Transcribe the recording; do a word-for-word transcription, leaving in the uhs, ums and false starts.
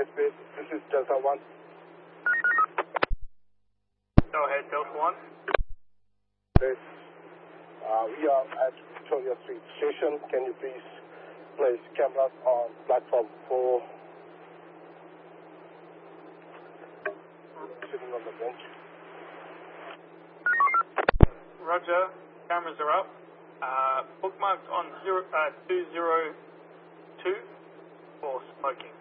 Airspace, this is Delta one. Go ahead, Delta one. This, uh, we are at Victoria Street Station. Can you please place cameras on platform four? Sitting on the bench. Roger, cameras are up. Uh, bookmarked on zero, uh, two zero two for smoking.